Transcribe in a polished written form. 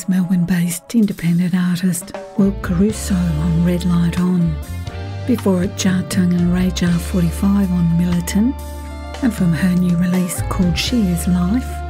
Melbourne-based independent artist Will Caruso on Red Light On. Before it, Jartung and Ray Jar 45 on Militant. And from her new release called She Is Life,